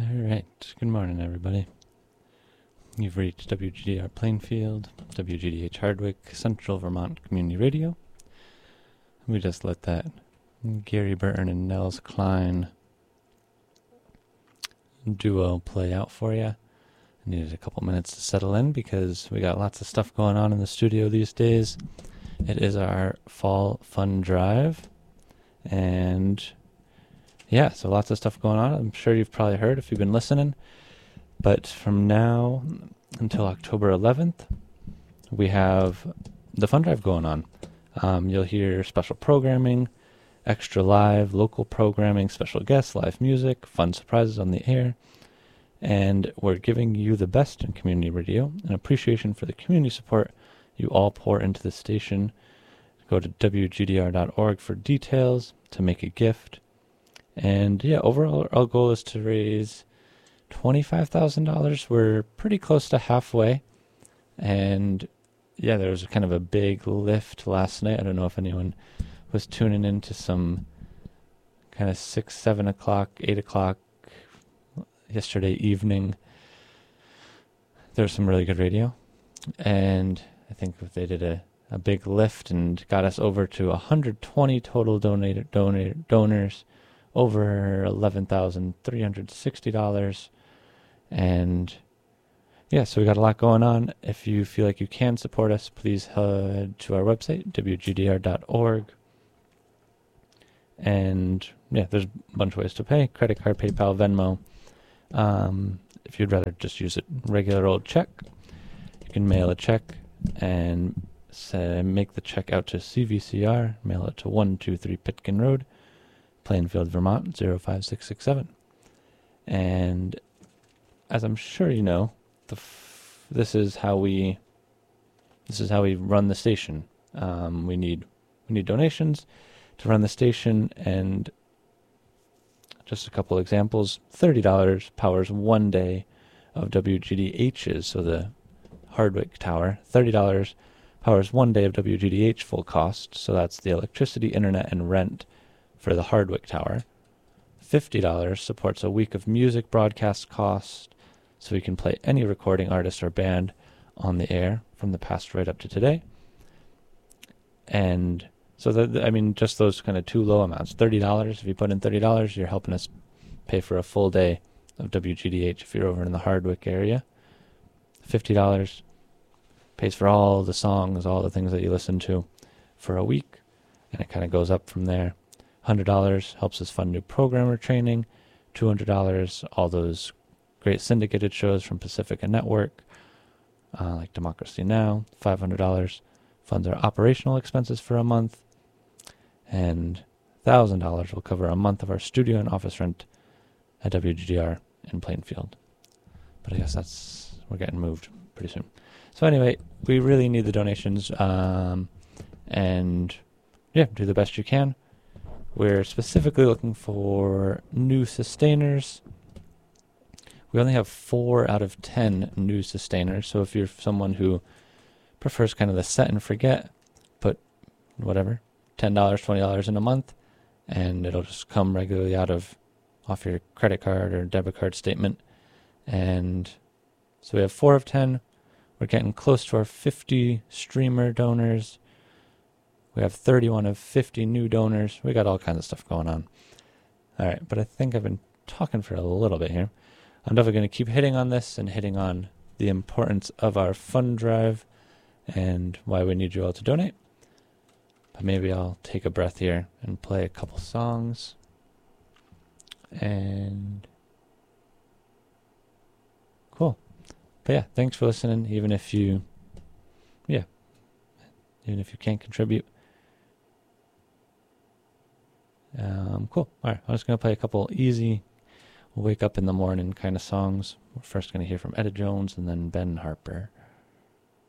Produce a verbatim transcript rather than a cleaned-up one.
Alright, good morning everybody. You've reached W G D R Plainfield, W G D H Hardwick, Central Vermont Community Radio. We just let that Gary Burton and Nels Klein duo play out for you. I needed a couple minutes to settle in because we got lots of stuff going on in the studio these days. It is our fall fun drive, and yeah, so lots of stuff going on. I'm sure you've probably heard if you've been listening. But from now until October eleventh, we have the fun drive going on. Um, you'll hear special programming, extra live, local programming, special guests, live music, fun surprises on the air. And we're giving you the best in community radio, an appreciation for the community support you all pour into the station. Go to W G D R dot org for details, to make a gift. And yeah, overall our goal is to raise twenty-five thousand dollars. We're pretty close to halfway. And yeah, there was kind of a big lift last night. I don't know if anyone was tuning into some kind of six, seven o'clock, eight o'clock yesterday evening. There was some really good radio. And I think they did a, a big lift and got us over to one hundred twenty total donated donated donors. Over eleven thousand three hundred sixty dollars. And yeah, so we got a lot going on. If you feel like you can support us, please head to our website, W G D R dot org. And yeah, there's a bunch of ways to pay. Credit card, PayPal, Venmo. Um, if you'd rather just use a regular old check, you can mail a check and say, make the check out to C V C R. Mail it to one two three Pitkin Road, Plainfield, Vermont, zero five six six seven. And as I'm sure you know, the f- this is how we this is how we run the station. Um, we need we need donations to run the station, and just a couple examples. thirty dollars powers one day of W G D H's, so the Hardwick Tower. thirty dollars powers one day of W G D H full cost, so that's the electricity, internet, and rent for the Hardwick Tower. fifty dollars supports a week of music broadcast cost, so we can play any recording artist or band on the air from the past right up to today. And so, that, I mean, just those kind of two low amounts. thirty dollars, if you put in thirty dollars, you're helping us pay for a full day of W G D H if you're over in the Hardwick area. fifty dollars pays for all the songs, all the things that you listen to for a week, and it kind of goes up from there. one hundred dollars helps us fund new programmer training. two hundred dollars, all those great syndicated shows from Pacifica Network, uh, like Democracy Now! five hundred dollars funds our operational expenses for a month. And one thousand dollars will cover a month of our studio and office rent at W G D R in Plainfield. But I guess that's, we're getting moved pretty soon. So anyway, we really need the donations. Um, and yeah, do the best you can. We're specifically looking for new sustainers. We only have four out of ten new sustainers. So if you're someone who prefers kind of the set and forget, put whatever, ten dollars, twenty dollars in a month, and it'll just come regularly out of off your credit card or debit card statement. And so we have four of ten. We're getting close to our fifty streamer donors. We have thirty-one of fifty new donors. We got all kinds of stuff going on. All right, but I think I've been talking for a little bit here. I'm definitely going to keep hitting on this and hitting on the importance of our fund drive and why we need you all to donate. But maybe I'll take a breath here and play a couple songs. And cool. But yeah, thanks for listening, even if you, yeah, even if you can't contribute. Um, cool. All right, I'm just going to play a couple easy wake up in the morning kind of songs. We're first going to hear from Etta Jones and then Ben Harper.